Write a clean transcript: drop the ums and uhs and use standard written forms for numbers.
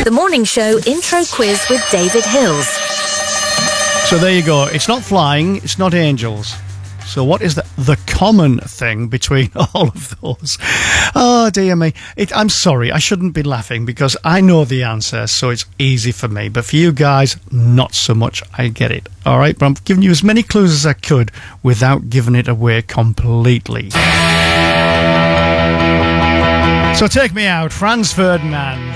The Morning Show intro quiz with David Hills. So there you go. It's not flying, it's not angels. So what is the common thing between all of those? Oh, dear me. I'm sorry, I shouldn't be laughing because I know the answer, so it's easy for me. But for you guys, not so much. I get it. All right, but I'm giving you as many clues as I could without giving it away completely. So take me out, Franz Ferdinand.